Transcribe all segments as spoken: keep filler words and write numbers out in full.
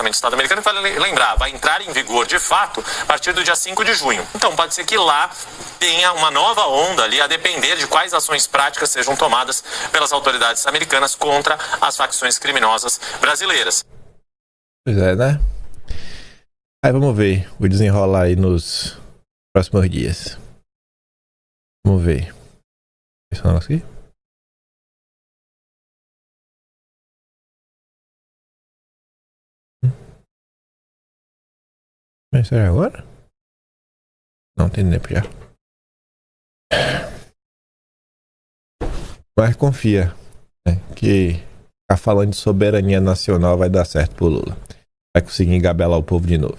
Departamento de Estado americano, que vale lembrar, vai entrar em vigor de fato a partir do dia cinco de junho. Então pode ser que lá tenha uma nova onda ali, a depender de quais ações práticas sejam tomadas pelas autoridades americanas contra as facções criminosas brasileiras. Pois é, né? Aí vamos ver o desenrolar aí nos próximos dias. Vamos ver. Esse negócio aqui? Mas será agora? Não, tem tempo já. Mas confia, né, que ficar falando de soberania nacional vai dar certo pro Lula. Vai conseguir engabelar o povo de novo.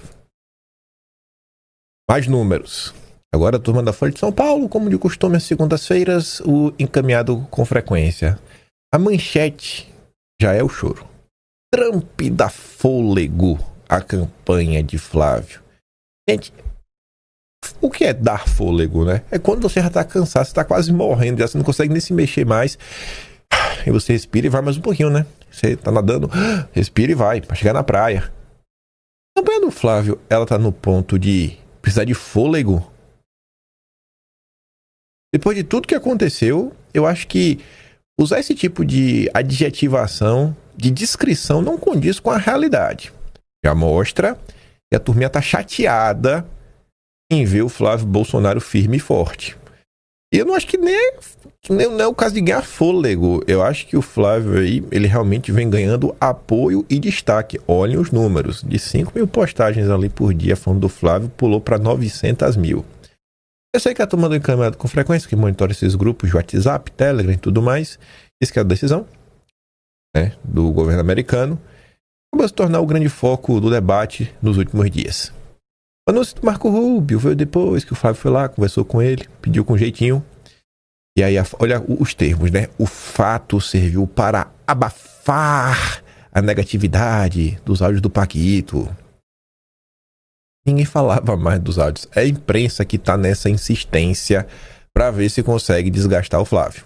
Mais números. Agora a turma da Folha de São Paulo, como de costume, às segundas-feiras, o encaminhado com frequência. A manchete já é o choro. Trump dá fôlego à campanha de Flávio. Gente, o que é dar fôlego, né? É quando você já tá cansado, você tá quase morrendo, já você não consegue nem se mexer mais. E você respira e vai mais um pouquinho, né? Você tá nadando, respira e vai, pra chegar na praia. A campanha do Flávio, ela tá no ponto de precisar de fôlego. Depois de tudo que aconteceu, eu acho que usar esse tipo de adjetivação, de descrição, não condiz com a realidade. Já mostra que a turminha tá chateada em ver o Flávio Bolsonaro firme e forte. E eu não acho que nem, nem não é o caso de ganhar fôlego. Eu acho que o Flávio aí, ele realmente vem ganhando apoio e destaque. Olhem os números. De cinco mil postagens ali por dia falando do Flávio, pulou para novecentas mil. Eu sei que a turma do encaminhado com frequência, que monitora esses grupos de WhatsApp, Telegram e tudo mais, diz que a decisão, né, do governo americano acabou se tornar o grande foco do debate nos últimos dias. O anúncio do Marco Rubio veio depois que o Flávio foi lá, conversou com ele, pediu com jeitinho. E aí, olha os termos, né? O fato serviu para abafar a negatividade dos áudios do Paquito. Ninguém falava mais dos áudios. É a imprensa que está nessa insistência para ver se consegue desgastar o Flávio.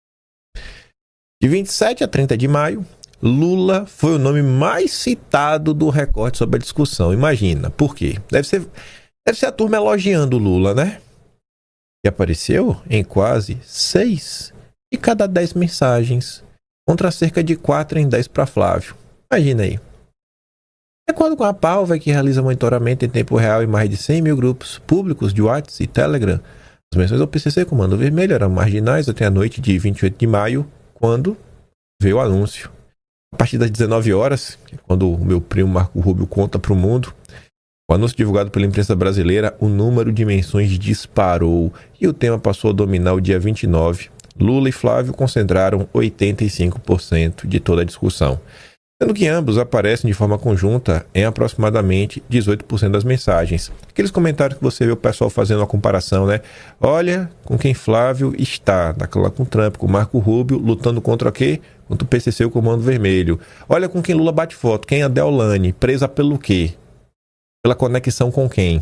De vinte e sete a trinta de maio, Lula foi o nome mais citado do recorte sobre a discussão. Imagina, por quê? Deve ser, deve ser a turma elogiando o Lula, né? Que apareceu em quase seis de cada dez mensagens, contra cerca de quatro em dez para Flávio. Imagina aí. De acordo com a Palva, que realiza monitoramento em tempo real em mais de cem mil grupos públicos de WhatsApp e Telegram, as menções ao P C C Comando Vermelho eram marginais até a noite de vinte e oito de maio, quando veio o anúncio. A partir das dezenove horas, quando o meu primo Marco Rubio conta para o mundo, o anúncio divulgado pela imprensa brasileira, o número de menções disparou e o tema passou a dominar o dia vinte e nove. Lula e Flávio concentraram oitenta e cinco por cento de toda a discussão, sendo que ambos aparecem de forma conjunta em aproximadamente dezoito por cento das mensagens. Aqueles comentários que você vê o pessoal fazendo uma comparação, né? Olha com quem Flávio está, naquela com Trump, com Marco Rubio, lutando contra o quê? Contra o P C C, o Comando Vermelho. Olha com quem Lula bate foto, quem é a Deolane, presa pelo quê? Pela conexão com quem?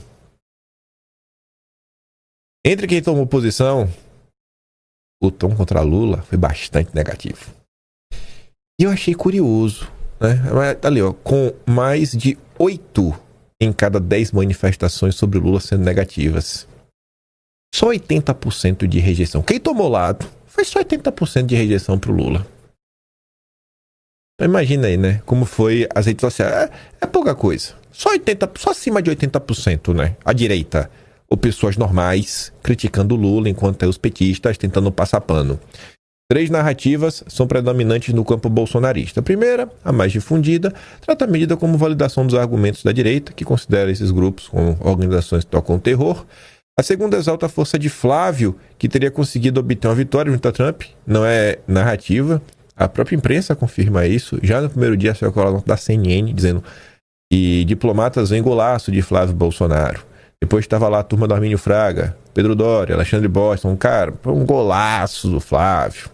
Entre quem tomou posição, o tom contra Lula foi bastante negativo. E eu achei curioso, né? Ali, ó, com mais de oito em cada dez manifestações sobre Lula sendo negativas. Só oitenta por cento de rejeição. Quem tomou lado foi só oitenta por cento de rejeição pro Lula. Então imagina aí, né? Como foi as redes sociais. É, é pouca coisa. Só, oitenta, só acima de oitenta por cento, né? A direita. Ou pessoas normais criticando o Lula, enquanto é os petistas tentando passar pano. Três narrativas são predominantes no campo bolsonarista. A primeira, a mais difundida, trata a medida como validação dos argumentos da direita, que considera esses grupos como organizações que tocam terror. A segunda exalta a força de Flávio, que teria conseguido obter uma vitória junto a Trump. Não é narrativa. A própria imprensa confirma isso. Já no primeiro dia saiu a nota da C N N dizendo que diplomatas veem golaço de Flávio Bolsonaro. Depois estava lá a turma do Armínio Fraga, Pedro Doria, Alexandre Boston. Cara, foi um golaço do Flávio.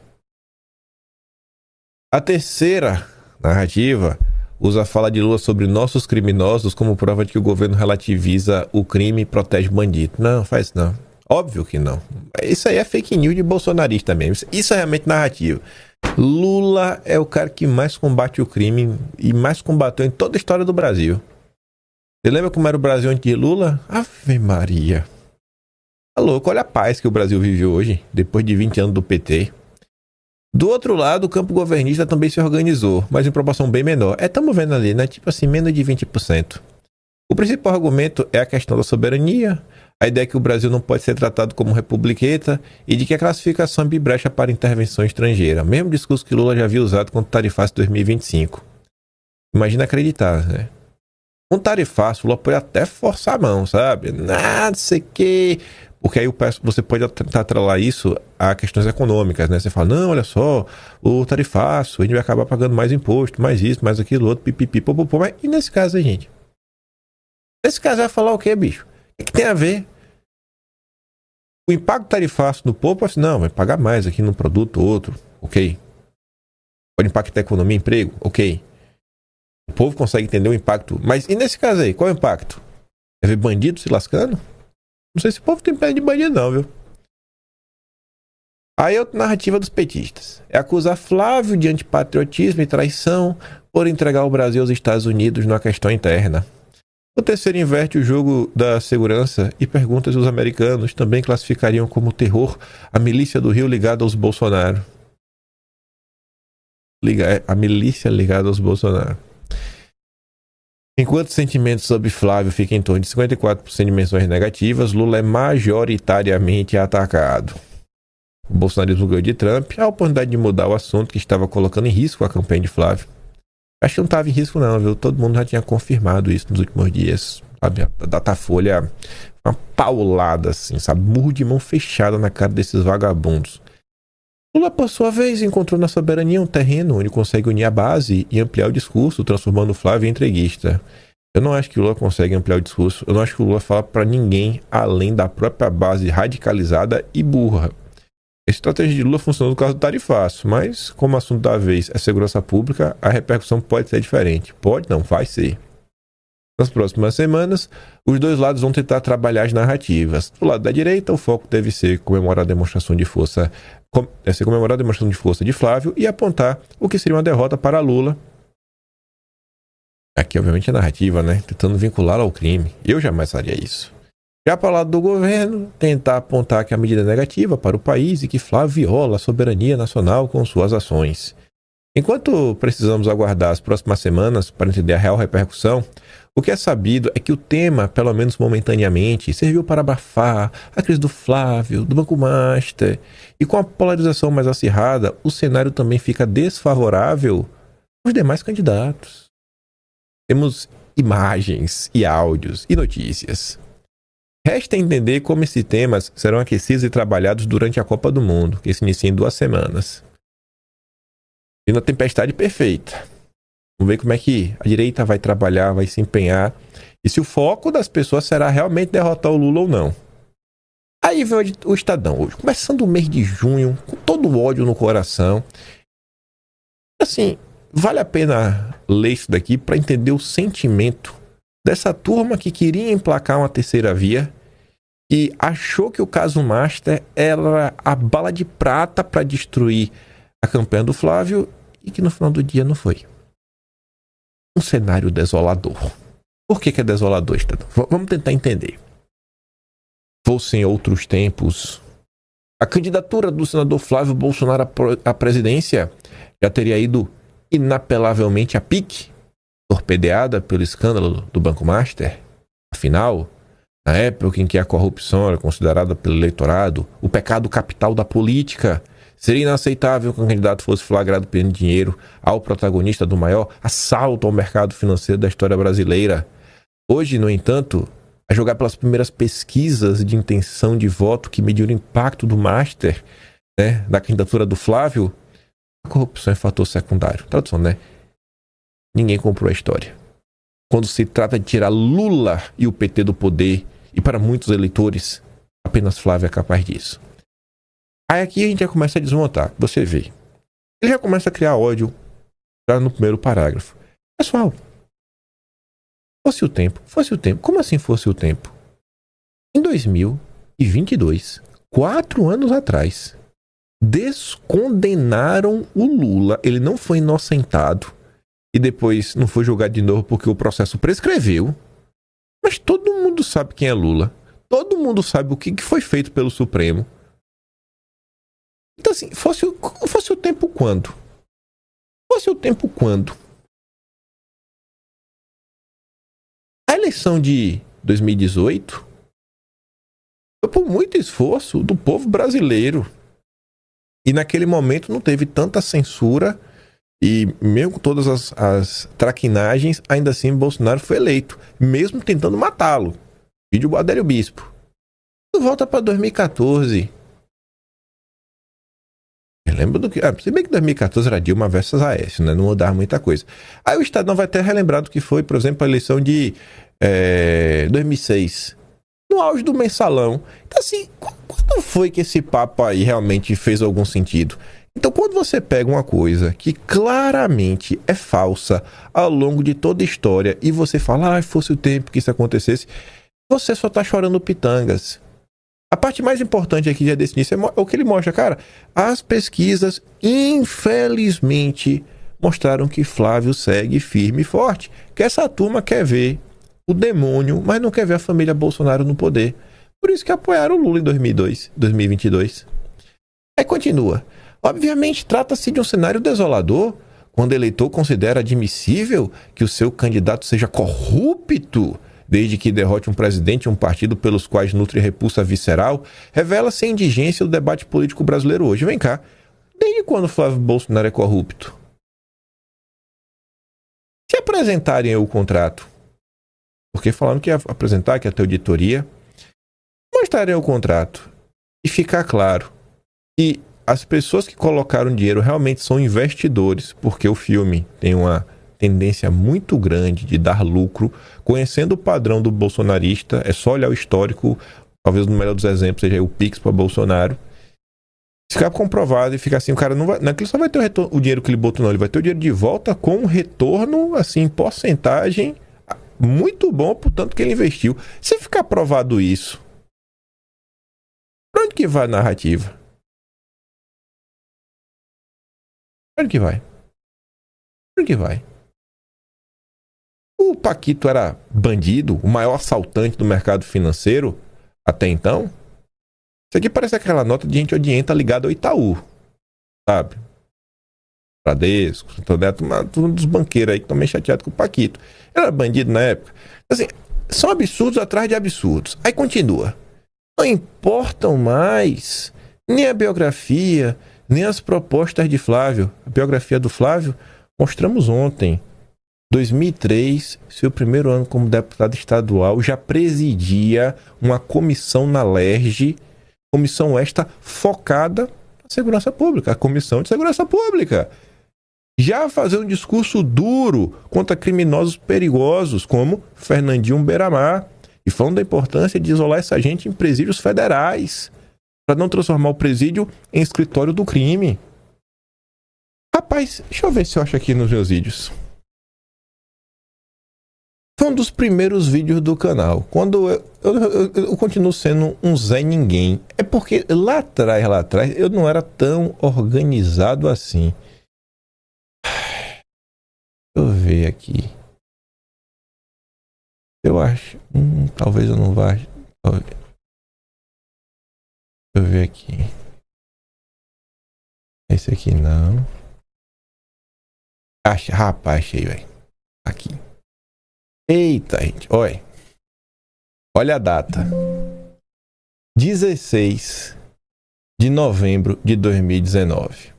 A terceira narrativa usa a fala de Lula sobre nossos criminosos como prova de que o governo relativiza o crime e protege bandido. Não, faz não. Óbvio que não. Isso aí é fake news de bolsonarista mesmo. Isso é realmente narrativa. Lula é o cara que mais combate o crime e mais combateu em toda a história do Brasil. Você lembra como era o Brasil antes de Lula? Ave Maria. Tá louco, olha a paz que o Brasil vive hoje, depois de vinte anos do P T. Do outro lado, o campo governista também se organizou, mas em proporção bem menor. É, estamos vendo ali, né? Tipo assim, menos de vinte por cento. O principal argumento é a questão da soberania, a ideia que o Brasil não pode ser tratado como republiqueta e de que a classificação abre brecha para intervenção estrangeira. Mesmo discurso que Lula já havia usado contra o tarifaço dois mil e vinte e cinco. Imagina acreditar, né? Um tarifaço, Lula pode até forçar a mão, sabe? Nada, sei que... Porque aí você pode tentar atrelar isso a questões econômicas, né? Você fala, não, olha só, o tarifaço, a gente vai acabar pagando mais imposto, mais isso, mais aquilo, outro, pipipi, popopô. Mas e nesse caso aí, gente? Nesse caso vai falar o quê, bicho? O que tem a ver? O impacto tarifácio no povo, assim, não, vai pagar mais aqui num produto ou outro, ok. Pode impactar a economia e emprego, ok. O povo consegue entender o impacto. Mas e nesse caso aí, qual é o impacto? É ver bandido se lascando? Não sei se o povo tem pé de bandido não, viu? Aí outra narrativa dos petistas. É acusar Flávio de antipatriotismo e traição por entregar o Brasil aos Estados Unidos numa questão interna. O terceiro inverte o jogo da segurança e pergunta se os americanos também classificariam como terror a milícia do Rio ligada aos Bolsonaro. Liga, a milícia ligada aos Bolsonaro. Enquanto os sentimentos sobre Flávio ficam em torno de cinquenta e quatro por cento de menções negativas, Lula é majoritariamente atacado. O bolsonarismo ganhou de Trump a oportunidade de mudar o assunto que estava colocando em risco a campanha de Flávio. Acho que não estava em risco não, viu? Todo mundo já tinha confirmado isso nos últimos dias. Sabe? A Datafolha, uma paulada assim, sabe? Murro de mão fechada na cara desses vagabundos. Lula, por sua vez, encontrou na soberania um terreno onde consegue unir a base e ampliar o discurso, transformando o Flávio em entreguista. Eu não acho que o Lula consegue ampliar o discurso. Eu não acho que o Lula fala para ninguém além da própria base radicalizada e burra. A estratégia de Lula funcionou no caso do tarifaço, mas como o assunto da vez é segurança pública, a repercussão pode ser diferente. Pode não, vai ser. Nas próximas semanas, os dois lados vão tentar trabalhar as narrativas. Do lado da direita, o foco deve ser comemorar a demonstração de força, deve ser comemorar a demonstração de força de Flávio e apontar o que seria uma derrota para Lula. Aqui, obviamente, a narrativa, né? Tentando vinculá-la ao crime. Eu jamais faria isso. Já para o lado do governo, tentar apontar que a medida é negativa para o país e que Flávio viola a soberania nacional com suas ações. Enquanto precisamos aguardar as próximas semanas para entender a real repercussão, o que é sabido é que o tema, pelo menos momentaneamente, serviu para abafar a crise do Flávio, do Banco Master, e com a polarização mais acirrada, o cenário também fica desfavorável aos demais candidatos. Temos imagens e áudios e notícias. Resta entender como esses temas serão aquecidos e trabalhados durante a Copa do Mundo, que se inicia em duas semanas. E na tempestade perfeita. Vamos ver como é que a direita vai trabalhar, vai se empenhar. E se o foco das pessoas será realmente derrotar o Lula ou não. Aí vem o Estadão hoje, começando o mês de junho, com todo o ódio no coração. Assim, vale a pena ler isso daqui para entender o sentimento dessa turma que queria emplacar uma terceira via e achou que o caso Master era a bala de prata para destruir a campanha do Flávio e que no final do dia não foi. Um cenário desolador. Por que que é desolador, Estadão? V- vamos tentar entender. Fossem outros tempos, a candidatura do senador Flávio Bolsonaro à presidência já teria ido inapelavelmente a pique, torpedeada pelo escândalo do Banco Master. Afinal, na época em que a corrupção era considerada pelo eleitorado o pecado capital da política, seria inaceitável que um candidato fosse flagrado pedindo dinheiro ao protagonista do maior assalto ao mercado financeiro da história brasileira. Hoje, no entanto, a jogar pelas primeiras pesquisas de intenção de voto que mediram o impacto do Master, né, da candidatura do Flávio, a corrupção é fator secundário. Tradução, né? Ninguém comprou a história. Quando se trata de tirar Lula e o P T do poder, e para muitos eleitores, apenas Flávio é capaz disso. Aí aqui a gente já começa a desmontar. Você vê. Ele já começa a criar ódio já no primeiro parágrafo. Pessoal, fosse o tempo, fosse o tempo. Como assim fosse o tempo? Em dois mil e vinte e dois, quatro anos atrás, descondenaram o Lula. Ele não foi inocentado e depois não foi julgado de novo porque o processo prescreveu. Mas todo mundo sabe quem é Lula. Todo mundo sabe o que foi feito pelo Supremo. Então, assim, fosse, fosse o tempo quando? Fosse o tempo quando? A eleição de dois mil e dezoito foi por muito esforço do povo brasileiro. E naquele momento não teve tanta censura. E mesmo com todas as, as traquinagens, ainda assim Bolsonaro foi eleito. Mesmo tentando matá-lo. Vídeo do Adélio Bispo. Volta para dois mil e quatorze. Eu lembro do que... Ah, se bem que dois mil e quatorze era Dilma versus Aécio, né? Não mudava muita coisa. Aí o Estado não vai ter relembrado que foi, por exemplo, a eleição de é, dois mil e seis. No auge do mensalão. Então, assim, quando foi que esse papo aí realmente fez algum sentido? Então, quando você pega uma coisa que claramente é falsa ao longo de toda a história e você fala, ah, fosse o tempo que isso acontecesse, você só tá chorando pitangas. A parte mais importante aqui já desse início é o que ele mostra, cara. As pesquisas, infelizmente, mostraram que Flávio segue firme e forte. Que essa turma quer ver o demônio, mas não quer ver a família Bolsonaro no poder. Por isso que apoiaram o Lula em dois mil e dois, dois mil e vinte e dois. Aí continua. Obviamente, trata-se de um cenário desolador, quando o eleitor considera admissível que o seu candidato seja corrupto, desde que derrote um presidente e um partido pelos quais nutre repulsa visceral, revela-se a indigência do debate político brasileiro hoje. Vem cá, desde quando Flávio Bolsonaro é corrupto? Se apresentarem o contrato, porque falaram que ia apresentar, que ia ter auditoria, mostrarem o contrato e ficar claro que as pessoas que colocaram dinheiro realmente são investidores, porque o filme tem uma tendência muito grande de dar lucro. Conhecendo o padrão do bolsonarista, é só olhar o histórico, talvez o melhor dos exemplos seja o Pix para Bolsonaro. Se ficar comprovado e ficar assim, o cara não vai, não é que ele só vai ter o, retorno, o dinheiro que ele botou, não, ele vai ter o dinheiro de volta com um retorno, assim, em porcentagem muito bom, portanto, que ele investiu. Se ficar provado isso, pra onde que vai a narrativa? Pra onde que vai? Pra onde que vai? O Paquito era bandido, o maior assaltante do mercado financeiro até então. Isso aqui parece aquela nota de gente odienta ligada ao Itaú, sabe? Bradesco, um dos banqueiros aí que estão meio chateados com o Paquito. Ele era bandido na época. Assim, são absurdos atrás de absurdos. Aí continua. Não importam mais nem a biografia, nem as propostas de Flávio. A biografia do Flávio mostramos ontem. dois mil e três, seu primeiro ano como deputado estadual, já presidia uma comissão na L E R J, comissão esta focada na segurança pública, a Comissão de Segurança Pública. Já fazer um discurso duro contra criminosos perigosos, como Fernandinho Beiramar, e falando da importância de isolar essa gente em presídios federais, para não transformar o presídio em escritório do crime. Rapaz, deixa eu ver se eu acho aqui nos meus vídeos. Foi um dos primeiros vídeos do canal. Quando eu, eu, eu, eu continuo sendo um Zé Ninguém. É porque lá atrás, lá atrás, eu não era tão organizado assim. Deixa eu ver aqui. Eu acho. Hum, talvez eu não vá. Deixa eu ver aqui. Esse aqui não. Acha, rapaz, achei, velho. Aqui. Eita, gente, olha. Olha a data. dezesseis de novembro de dois mil e dezenove.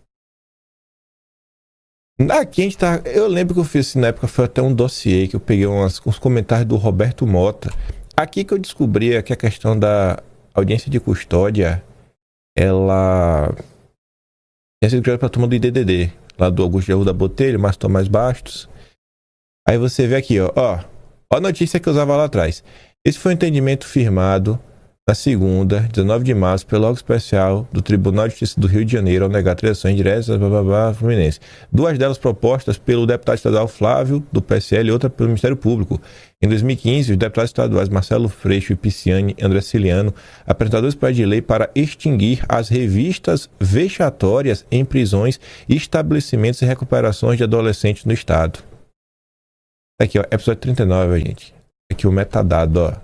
Aqui a gente tá. Eu lembro que eu fiz assim, na época, foi até um dossiê que eu peguei umas, uns comentários do Roberto Mota. Aqui que eu descobri que a questão da audiência de custódia, ela tinha sido criada para a turma do I D D D, lá do Augusto de Arruda Botelho, Márcio Tomás Bastos. Aí você vê aqui, ó, ó, ó a notícia que eu usava lá atrás. Esse foi um entendimento firmado Na segunda, dezenove de março, pelo órgão especial do Tribunal de Justiça do Rio de Janeiro, ao negar transações diretas, blá, blá, blá, Fluminense. Duas delas propostas pelo deputado estadual Flávio, do P S L, e outra pelo Ministério Público. Em dois mil e quinze, os deputados estaduais Marcelo Freixo e Pisciani André Ciliano apresentaram dois projetos de lei para extinguir as revistas vexatórias em prisões e estabelecimentos e recuperações de adolescentes no Estado. Aqui, ó, episódio trinta e nove, gente. Aqui o metadado, ó.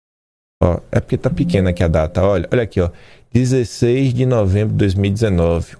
Ó, é porque tá pequena aqui a data. Olha, olha aqui, ó. dezesseis de novembro de dois mil e dezenove.